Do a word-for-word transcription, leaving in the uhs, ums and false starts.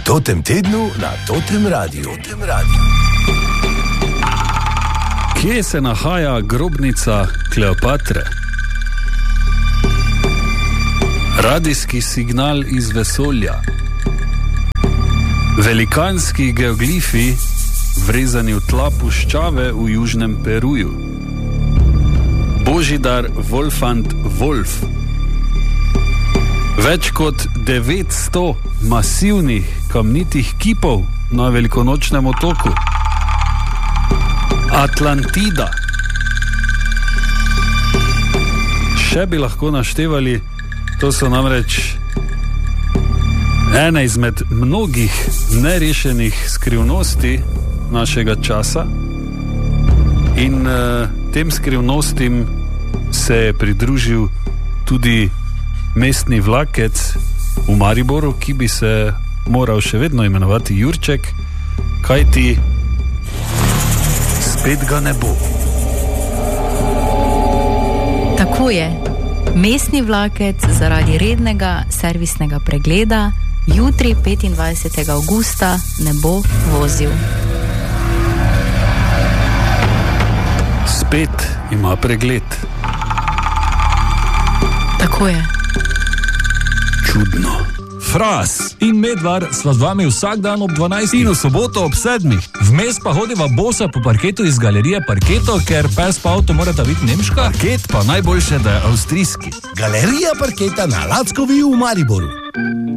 totem tednu na Totem Radiu. Totem Radiu. Kje se nahaja grobnica Kleopatre? Radijski signal iz vesolja. Velikanski geoglifi, vrezani v tla puščave v južnem Peruju. Božidar Wolfant Wolf. Več kot devetsto masivnih kamnitih kipov na velikonočnem otoku. Atlantida. Še bi lahko naštevali, to so namreč ene izmed mnogih nerešenih skrivnosti našega časa in uh, tem skrivnostim se je pridružil tudi mestni vlakec v Mariboru, ki bi se moral še vedno imenovati Jurček, kajti spet ga ne bo. Tako je. Mestni vlakec zaradi rednega servisnega pregleda jutri petindvajsetega avgusta ne bo vozil. Spet ima pregled. Tako je. Čudno. Fras in Medvar sva z vami vsak dan ob dvanajstih in v soboto ob sedmih. Vmes pa hodiva bosa po parketu iz galerije Parketo, ker pes pa avto morata biti nemška. Parket pa najboljše, da je avstrijski. Galerija Parketa na Lackovi v Mariboru.